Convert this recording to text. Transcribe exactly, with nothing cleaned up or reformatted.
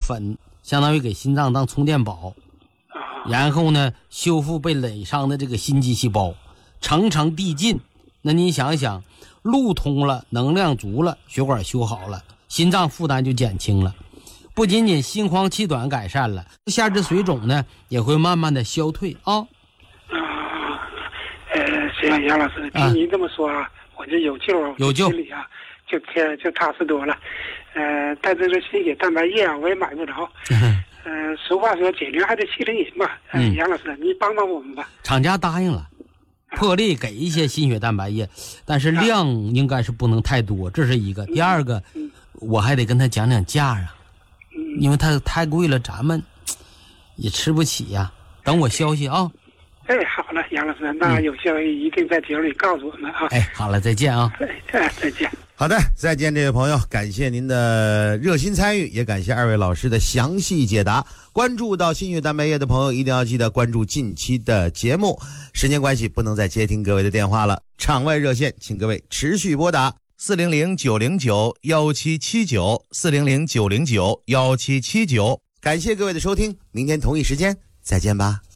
粉，相当于给心脏当充电宝，然后呢修复被垒伤的这个心肌细胞，层层递进。那你想想，路通了，能量足了，血管修好了，心脏负担就减轻了，不仅仅心慌气短改善了，下肢水肿呢也会慢慢的消退啊。 啊，呃，行，杨老师，听您这么说啊，我就有救， 有救， 心里啊就就踏实多了。呃，但这个心血蛋白液啊，我也买不着。呃，俗话说，解铃还得系铃人嘛。呃、嗯，杨老师，你帮帮我们吧。 厂家答应了，破例给一些心血蛋白液，但是量应该是不能太多，这是一个。第二个， 嗯、 我还得跟他讲讲价啊， 嗯、 因为它太贵了，咱们也吃不起呀、啊。等我消息啊。 哎，好了，杨老师，那有消息一定在节目里告诉我们啊。 哎，好了，再见啊。 哎，再见。 好的，再见，这位朋友，感谢您的热心参与，也感谢二位老师的详细解答。关注到心血蛋白液的朋友，一定要记得关注近期的节目。时间关系，不能再接听各位的电话了。场外热线，请各位持续拨打四零零九零九幺七七九四零零九零九幺七七九。感谢各位的收听，明天同一时间再见吧。